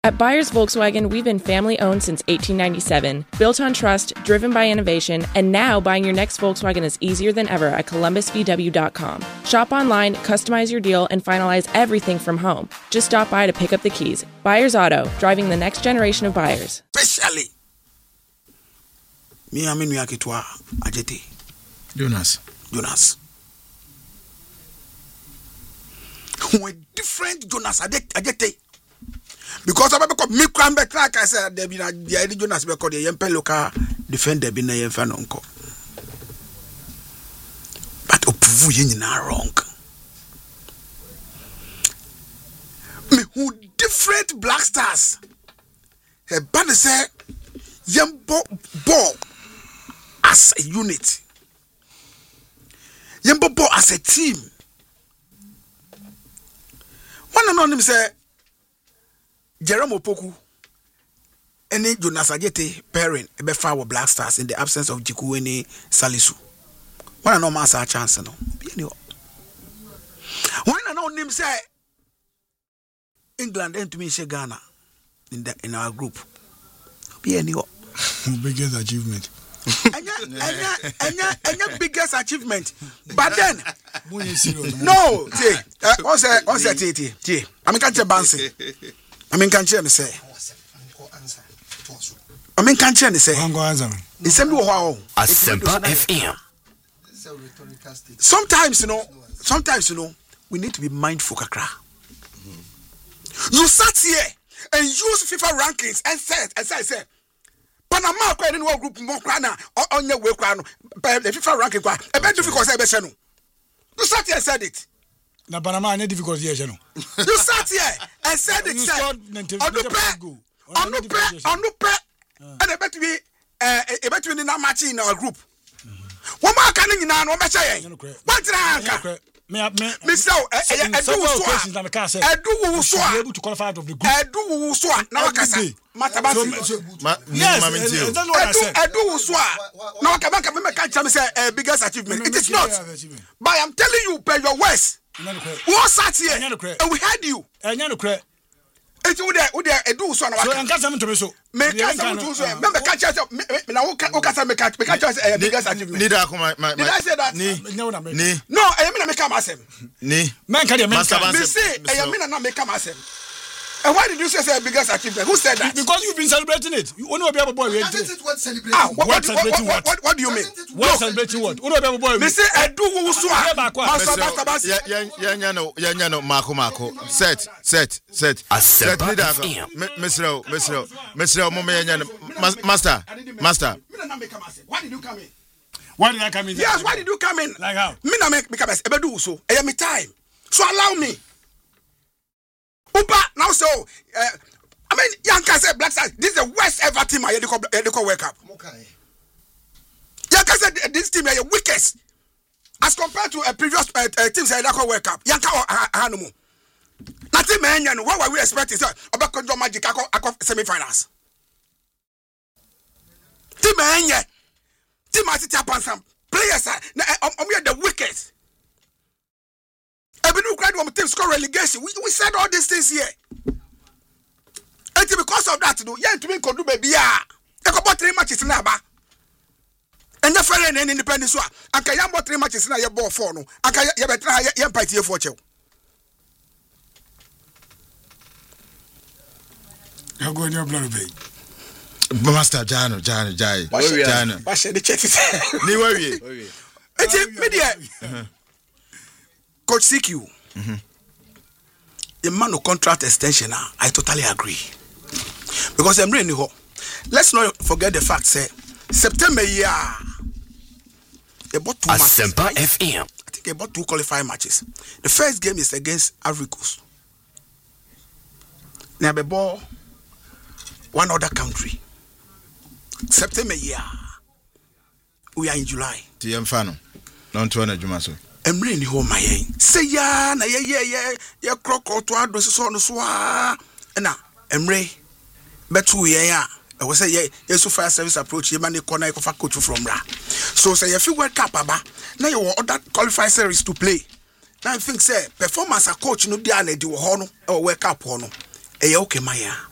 At Buyers Volkswagen, we've been family-owned since 1897, built on trust, driven by innovation, and now buying your next Volkswagen is easier than ever at columbusvw.com. Shop online, customize your deal, and finalize everything from home. Just stop by to pick up the keys. Buyers Auto, driving the next generation of buyers. Especially, me and Akitwa Ajete. Jonas. We're different Jonas Ajete. Because I become me crambe crack, I said, there be the idea Jonas because the Yempe local defender be na Yemfa uncle. But Opuvu yin wrong. Me who different Black Stars. But they say Yembo ball as a unit. Yembo ball as a team. One anonymous say Jerome Opoku and Jonas Ajete pairing Ebefa with Black Stars in the absence of Jikuweni Salisu. One and no mass a chance no. One and no name say England and to me Ghana in our group. Be any biggest achievement. And your biggest achievement. But then no, once I can't bounce. Can't say. Can't say. It's a Asempa FM. Sometimes we need to be mindful, Kakra. You sat here and use FIFA rankings and said, Panama in one group more on your way, the FIFA ranking, a bit difficult. You sat here and said it. Na Panama any difficulty here, no. You sat here and said it. On the pay, and I bet we in our match in our group. One more coming in our no match. What did me so I do so able to qualify out of the group. I do so now yes, that's what I said. I do so now I can't say biggest achievement. It is not. But I'm telling you by your words. We all sat here and we heard you. It's would there do so now. So I'm coming to me so. Make us remember catch us up. Now catch biggest achievement. Did I say that? No, I mean I make a massive. Man can you make say I mean not make a massive. And why did you say biggest achievement? Who said that? Because you've been celebrating it. You only be able boy. What celebrating? What do you mean? What celebrating what? Only be able boy. Me say I do who so. Yeah, no, Marco. Set. Mr. Master. Why did you come in? Why did I come in? Yes, why did you come in? Like how? Me na make a do so. I am me time. So allow me. Upa now so I mean Yanka said Black Stars this is the worst ever team I had wake up. Okay. Yanka said this team is the weakest as compared to a previous teams I had wake up. Yanka Hanumu. Nothing man what were we expecting sir about control magic semi-finals. Team man team at some players are the weakest. Ebinu cried when team score relegation. We said all these things here. And because of that, yeah, to me could do baby. You got 3 matches in Aba. And the friend and independence. And can you 3 matches in your ball for no? And can you better your party for you? You're going your blood baby. Master Jano. What's the check? Ni worry. It's media. Coach CQ, the man of contract extension, I totally agree. Because I'm really hot. Let's not forget the fact, say, September year, they bought 2 matches. Asempa FM. I think they bought 2 qualifying matches. The first game is against Ivory Coast. Now they bought one other country. September year, we are in July. TM Fano, non 200 Jumaso. Emre ni ho mayen say ya na ye kroko to ado so no so a na Emre betu ye a e wo say ye so fire service approach ye man e corner e ko fa coach from ra so say ye fi World Cup aba na ye other qualified series to play now I think say performance a coach no dia na di wo ho no e World Cup ho no e ye okay maya